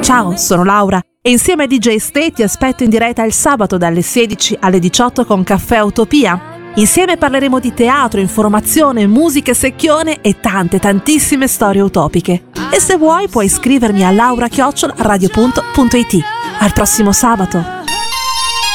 Ciao, sono Laura e insieme a DJ Stay ti aspetto in diretta il sabato dalle 16 alle 18 con Caffè Utopia. Insieme parleremo di teatro, informazione, musica secchione e tantissime storie utopiche. E se vuoi puoi iscrivermi a laura@radio.it. Al prossimo sabato!